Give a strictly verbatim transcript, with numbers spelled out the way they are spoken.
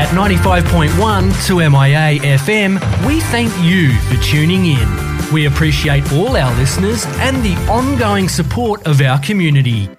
ninety-five point one to M I A F M, we thank you for tuning in. We appreciate all our listeners and the ongoing support of our community.